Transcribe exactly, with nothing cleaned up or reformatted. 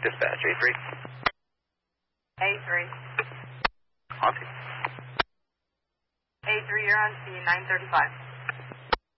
Dispatch, A three. A three. Copy. A three, you're on C nine thirty-five.